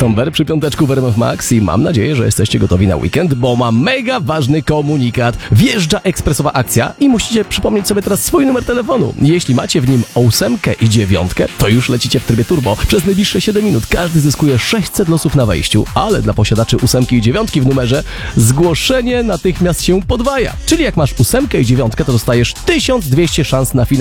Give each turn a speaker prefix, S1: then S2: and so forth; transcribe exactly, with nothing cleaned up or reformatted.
S1: Somber przy piąteczku w R M F Max i mam nadzieję, że jesteście gotowi na weekend, bo mam mega ważny komunikat. Wjeżdża ekspresowa akcja i musicie przypomnieć sobie teraz swój numer telefonu. Jeśli macie w nim ósemkę i dziewiątkę, to już lecicie w trybie turbo. Przez najbliższe siedem minut każdy zyskuje sześćset losów na wejściu, ale dla posiadaczy ósemki i dziewiątki w numerze zgłoszenie natychmiast się podwaja. Czyli jak masz ósemkę i dziewiątkę, to dostajesz tysiąc dwieście szans na finał